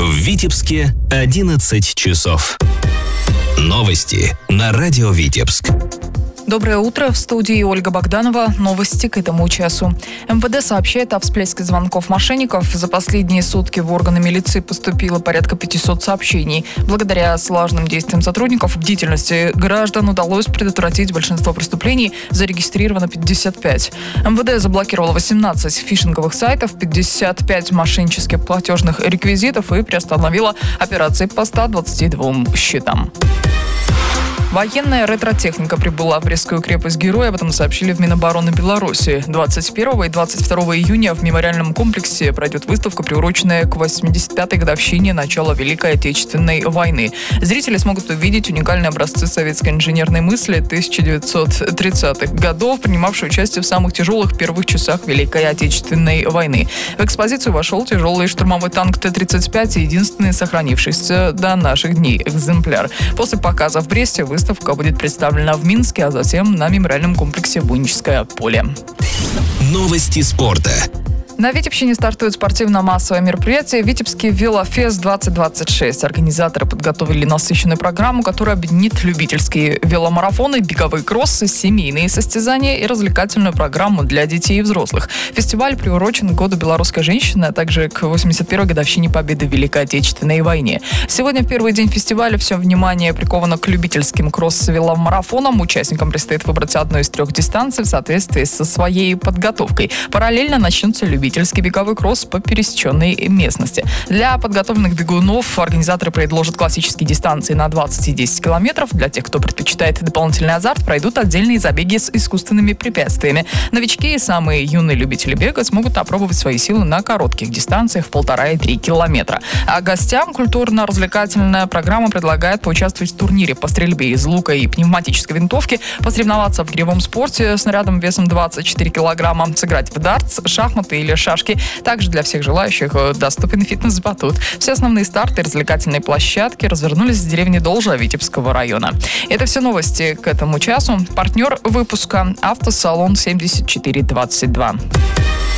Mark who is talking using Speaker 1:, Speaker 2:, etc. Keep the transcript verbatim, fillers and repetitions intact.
Speaker 1: В Витебске одиннадцать часов. Новости на радио Витебск.
Speaker 2: Доброе утро. В студии Ольга Богданова. Новости к этому часу. эм вэ дэ сообщает о всплеске звонков мошенников. За последние сутки в органы милиции поступило порядка пятисот сообщений. Благодаря слаженным действиям сотрудников и бдительности граждан удалось предотвратить большинство преступлений. Зарегистрировано пятьдесят пять. эм вэ дэ заблокировало восемнадцать фишинговых сайтов, пятьдесят пять мошеннических платежных реквизитов и приостановило операции по ста двадцати двум счетам. Военная ретро-техника прибыла в Брестскую крепость Героя, об этом сообщили в Минобороны Беларуси. двадцать первого и двадцать второго июня в мемориальном комплексе пройдет выставка, приуроченная к восьмидесятой пятой годовщине начала Великой Отечественной войны. Зрители смогут увидеть уникальные образцы советской инженерной мысли тысяча девятьсот тридцатых годов, принимавшие участие в самых тяжелых первых часах Великой Отечественной войны. В экспозицию вошел тяжелый штурмовой танк Т тридцать пять, единственный сохранившийся до наших дней экземпляр. После показа в Бресте выставка Выставка будет представлена в Минске, а затем на мемориальном комплексе «Буническое поле».
Speaker 1: Новости спорта.
Speaker 2: На Витебщине стартует спортивно-массовое мероприятие «Витебский велофест двадцать двадцать шесть». Организаторы подготовили насыщенную программу, которая объединит любительские веломарафоны, беговые кроссы, семейные состязания и развлекательную программу для детей и взрослых. Фестиваль приурочен к году белорусской женщины, а также к восемьдесят первой годовщине победы в Великой Отечественной войне. Сегодня, в первый день фестиваля, все внимание приковано к любительским кросс-веломарафонам. Участникам предстоит выбрать одну из трех дистанций в соответствии со своей подготовкой. Параллельно начнутся любительские Любительский беговой кросс по пересеченной местности. Для подготовленных бегунов организаторы предложат классические дистанции на двадцать и десять километров. Для тех, кто предпочитает дополнительный азарт, пройдут отдельные забеги с искусственными препятствиями. Новички и самые юные любители бега смогут опробовать свои силы на коротких дистанциях в полтора и три километра. А гостям культурно-развлекательная программа предлагает поучаствовать в турнире по стрельбе из лука и пневматической винтовки, посоревноваться в гиревом спорте с снарядом весом двадцать четыре килограмма, сыграть в дартс, шахматы или шашки. Также для всех желающих доступен фитнес-батут. Все основные старты и развлекательные площадки развернулись в деревне Должа Витебского района. Это все новости к этому часу. Партнер выпуска — автосалон семьдесят четыре двадцать два.